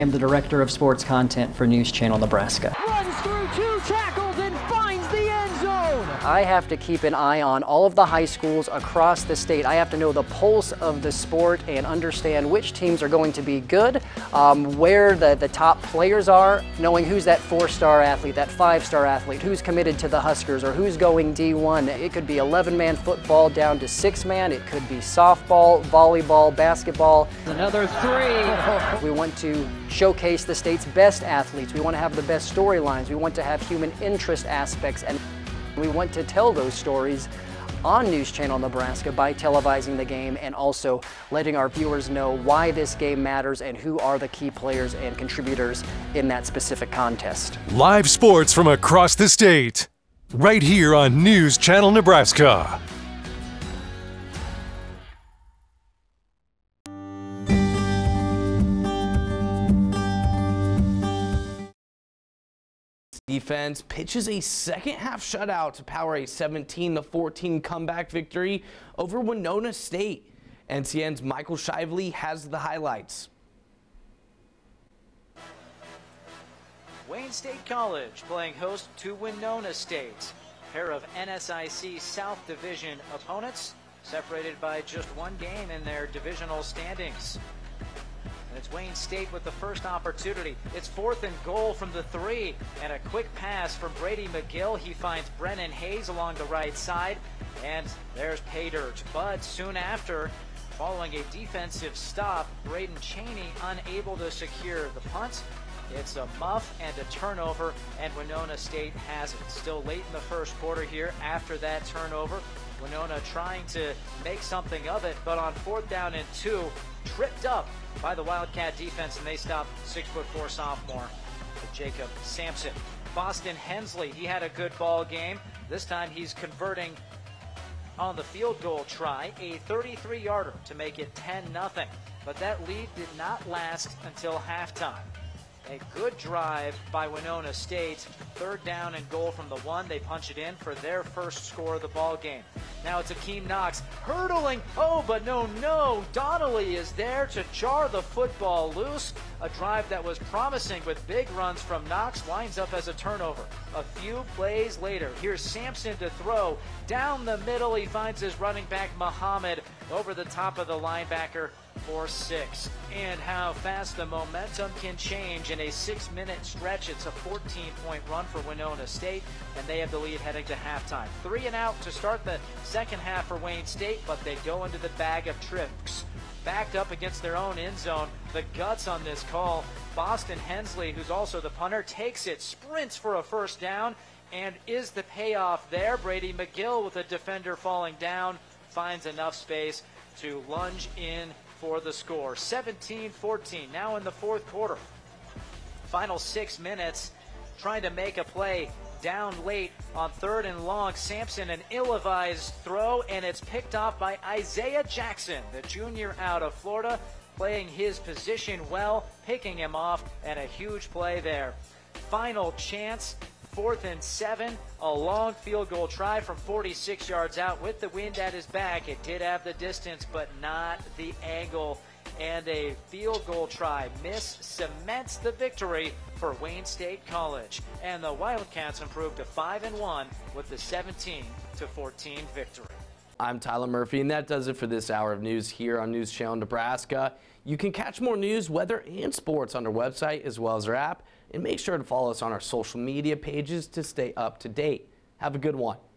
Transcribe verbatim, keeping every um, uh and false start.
I'm the Director of Sports Content for News Channel Nebraska. Runs through two tackles and finds the end zone. I have to keep an eye on all of the high schools across the state. I have to know the pulse of the sport and understand which teams are going to be good, um, where the, the top players are, knowing who's that four-star athlete, that five-star athlete, who's committed to the Huskers, or who's going D one. It could be eleven-man football down to six-man. It could be softball, volleyball, basketball. Another three. We want to showcase the state's best athletes. We want to have the best storylines. We want to have human interest aspects, and we want to tell those stories on News Channel Nebraska by televising the game and also letting our viewers know why this game matters and who are the key players and contributors in that specific contest. Live sports from across the state, right here on News Channel Nebraska. Defense pitches a second half shutout to power a seventeen to fourteen comeback victory over Winona State. N C N's Michael Shively has the highlights. Wayne State College playing host to Winona State. Pair of N S I C South Division opponents separated by just one game in their divisional standings. And it's Wayne State with the first opportunity. It's fourth and goal from the three. And a quick pass from Brady McGill. He finds Brennan Hayes along the right side. And there's pay dirt. But soon after, following a defensive stop, Braden Cheney unable to secure the punt. It's a muff and a turnover, and Winona State has it. Still late in the first quarter here after that turnover. Winona trying to make something of it, but on fourth down and two, tripped up by the Wildcat defense, and they stop six foot four sophomore Jacob Sampson. Boston Hensley, he had a good ball game. This time he's converting on the field goal try, a thirty-three yarder to make it ten nothing. But that lead did not last until halftime. A good drive by Winona State. Third down and goal from the one. They punch it in for their first score of the ball game. Now it's Akeem Knox hurdling. Oh, but no, no. Donnelly is there to jar the football loose. A drive that was promising with big runs from Knox winds up as a turnover. A few plays later, here's Sampson to throw. Down the middle, he finds his running back Muhammad over the top of the linebacker for six. And how fast the momentum can change in a six-minute stretch. It's a fourteen-point run for Winona State, and they have the lead heading to halftime. Three and out to start the second half for Wayne State, but they go into the bag of tricks. Backed up against their own end zone. The guts on this call. Boston Hensley, who's also the punter, takes it, sprints for a first down, and is the payoff there? Brady McGill, with a defender falling down, finds enough space to lunge in for the score. seventeen fourteen, now in the fourth quarter. Final six minutes, trying to make a play down late on third and long. Sampson, an ill-advised throw, and it's picked off by Isaiah Jackson, the junior out of Florida, playing his position well, picking him off, and a huge play there. Final chance. Fourth and seven, a long field goal try from forty-six yards out with the wind at his back. It did have the distance, but not the angle. And a field goal try miss cements the victory for Wayne State College. And the Wildcats improve to five and one with the seventeen to fourteen victory. I'm Tyler Murphy, and that does it for this hour of news here on News Channel Nebraska. You can catch more news, weather, and sports on our website as well as our app. And make sure to follow us on our social media pages to stay up to date. Have a good one.